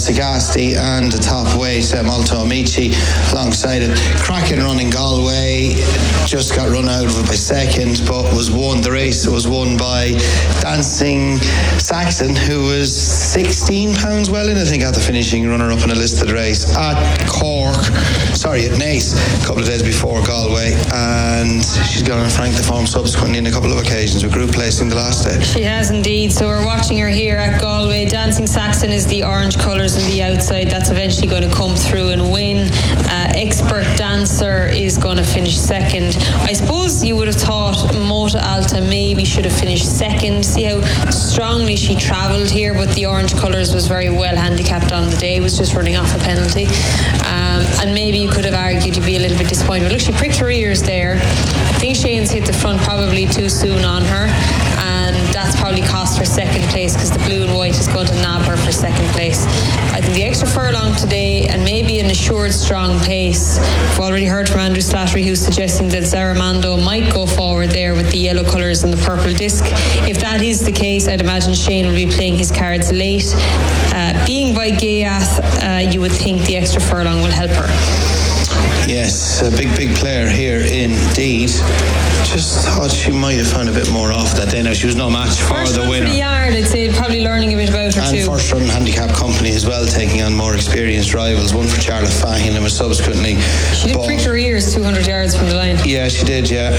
Sagasti and the top weight, Malto Amici, alongside it. Cracking run in Galway, just got run out of it by second, but was won. The race was won by Dancing Saxon, who was 16 pounds well in, I think, at the finishing runner-up in a listed race at at Naas, a couple of days before Galway, and she's gone and franked the form subsequently in a couple of occasions with group placing the last day. She has indeed, so we're watching her here at Galway. Dancing Saxon is the orange colours on the outside. That's eventually going to come through and win. Expert Dancer is going to finish second. I suppose you would have thought Mota Alta maybe should have finished second. See how strongly she travelled here, but the orange colours was very well handicapped on the day, was just running off a penalty. And maybe you could have argued you'd be a little bit disappointed. But look, she pricked her ears there. I think Shane's hit the front probably too soon on her, and that's probably cost her second place, because the blue and white is going to nab her for second place. I think the extra furlong today, and maybe an assured strong pace. We've already heard from Andrew Slattery, who's suggesting that Zaramando might go forward there with the yellow colours and the purple disc. If that is the case, I'd imagine Shane will be playing his cards late. Being by Gaath, you would think the extra furlong will help her. Yes, a big player here indeed. Just thought she might have found a bit more off that day. Now, she was no match for first the winner. For the yard, I'd say, probably learning a bit about her and too. And first run handicap company as well, taking on more experienced rivals. One for Charlotte Fahin, and was subsequently... She did prick her ears 200 yards from the line. Yeah, she did, yeah.